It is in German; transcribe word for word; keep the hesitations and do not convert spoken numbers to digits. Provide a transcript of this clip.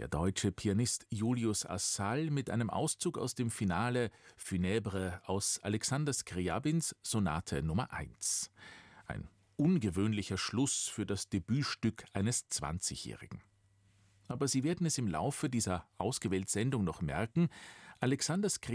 der deutsche Pianist Julius Assal mit einem Auszug aus dem Finale Funèbre aus Alexander Scriabins Sonate Nummer eins. Ein ungewöhnlicher Schluss für das Debütstück eines zwanzigjährigen. Aber Sie werden es im Laufe dieser Ausgewählt-Sendung noch merken, Alexander Scriabin